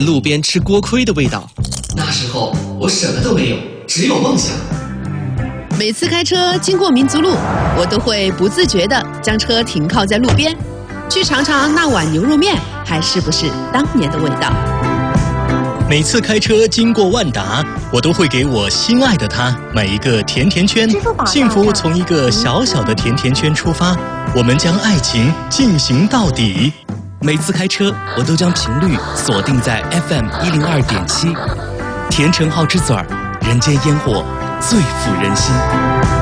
路边吃锅盔的味道。 那时候我什么都没有，只有梦想。 每次开车经过民族路，我都会不自觉地将车停靠在路边，去尝尝那碗牛肉面还是不是当年的味道。 每次开车经过万达，我都会给我心爱的他买一个甜甜圈。幸福从一个小小的甜甜圈出发，我们将爱情进行到底。 每次开车，我都将频率锁定在 FM102.7，甜橙好之嘴儿，人间烟火最抚人心。